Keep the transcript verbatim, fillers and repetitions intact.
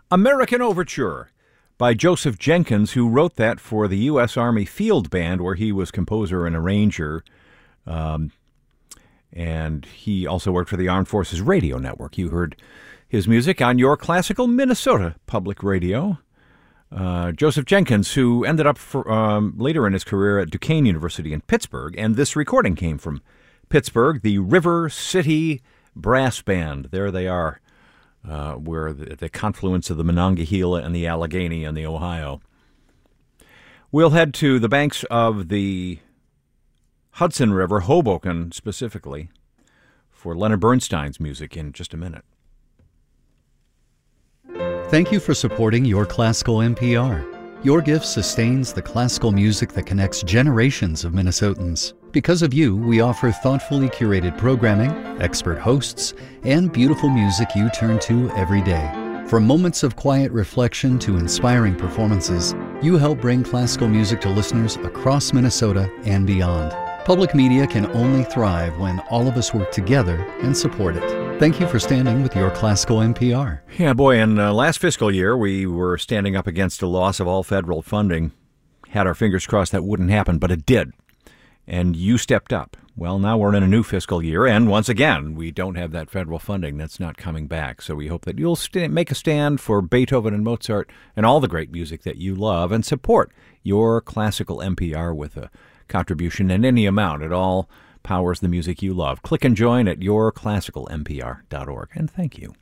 American Overture by Joseph Jenkins, who wrote that for the U S. Army Field Band, where he was composer and arranger. Um, and he also worked for the Armed Forces Radio Network. You heard his music on your classical Minnesota Public Radio. Uh, Joseph Jenkins, who ended up for, um, later in his career at Duquesne University in Pittsburgh, and this recording came from Pittsburgh, the River City Brass Band. There they are. Uh, where the, the confluence of the Monongahela and the Allegheny and the Ohio. We'll head to the banks of the Hudson River, Hoboken specifically, for Leonard Bernstein's music in just a minute. Thank you for supporting Your Classical N P R. Your gift sustains the classical music that connects generations of Minnesotans. Because of you, we offer thoughtfully curated programming, expert hosts, and beautiful music you turn to every day. From moments of quiet reflection to inspiring performances, you help bring classical music to listeners across Minnesota and beyond. Public media can only thrive when all of us work together and support it. Thank you for standing with Your Classical N P R. Yeah, boy, in uh, last fiscal year, we were standing up against a loss of all federal funding. Had our fingers crossed that wouldn't happen, but it did. And you stepped up. Well, now we're in a new fiscal year, and once again, we don't have that federal funding. That's not coming back. So we hope that you'll st- make a stand for Beethoven and Mozart and all the great music that you love, and support Your Classical N P R with a contribution in any amount. It all powers the music you love. Click and join at your classical n p r dot org, and thank you.